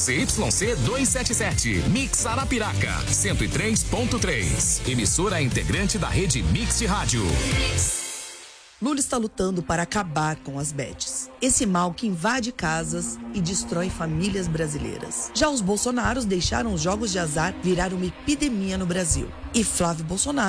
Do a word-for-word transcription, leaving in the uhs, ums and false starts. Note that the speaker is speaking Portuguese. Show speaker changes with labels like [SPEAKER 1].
[SPEAKER 1] Z Y C duzentos e setenta e sete, Mix Arapiraca, cento e três ponto três. Emissora integrante da rede Mix de Rádio.
[SPEAKER 2] Lula está lutando para acabar com as bets, esse mal que invade casas e destrói famílias brasileiras. Já os bolsonaros deixaram os jogos de azar virar uma epidemia no Brasil. E Flávio Bolsonaro